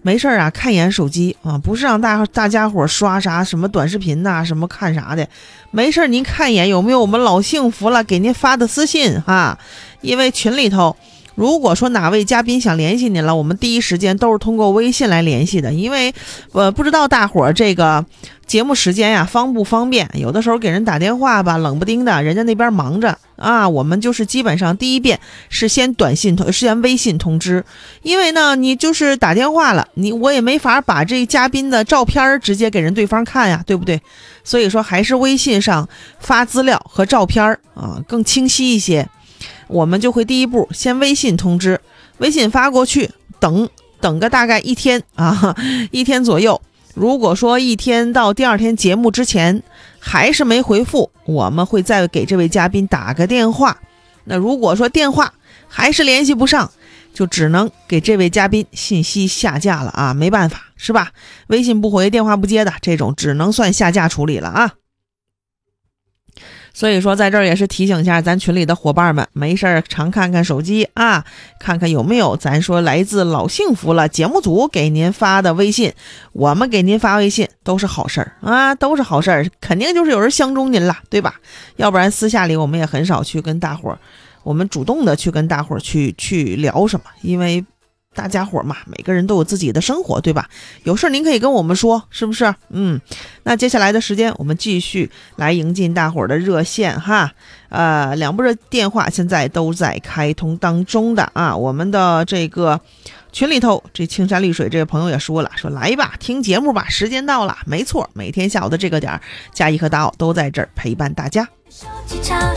没事啊看一眼手机啊，不是让大家伙刷啥什么短视频呐，什么看啥的，没事您看一眼有没有我们老幸福了给您发的私信哈。因为群里头如果说哪位嘉宾想联系您了，我们第一时间都是通过微信来联系的，因为不知道大伙儿这个节目时间呀方不方便，有的时候给人打电话吧，冷不丁的人家那边忙着啊，我们就是基本上第一遍是先微信通知，因为呢你就是打电话了，我也没法把这嘉宾的照片直接给人对方看呀，对不对？所以说还是微信上发资料和照片啊更清晰一些。我们就会第一步先微信通知，微信发过去，等个大概1天啊，1天左右。如果说1天到第2天节目之前还是没回复，我们会再给这位嘉宾打个电话。那如果说电话还是联系不上，就只能给这位嘉宾信息下架了啊，没办法，是吧？微信不回，电话不接的这种只能算下架处理了啊。所以说在这儿也是提醒一下咱群里的伙伴们，没事常看看手机啊，看看有没有咱说来自老幸福了节目组给您发的微信，我们给您发微信都是好事儿啊，都是好事儿，肯定就是有人相中您了，对吧？要不然私下里我们也很少去跟大伙儿，我们主动的去跟大伙儿去聊什么，因为大家伙嘛，每个人都有自己的生活，对吧？有事您可以跟我们说，是不是？那接下来的时间我们继续来迎进大伙儿的热线哈。2部的电话现在都在开通当中的啊。我们的这个群里头，这青山绿水这位朋友也说了，说来吧，听节目吧，时间到了。没错，每天下午的这个点，佳怡和大奥都在这儿陪伴大家。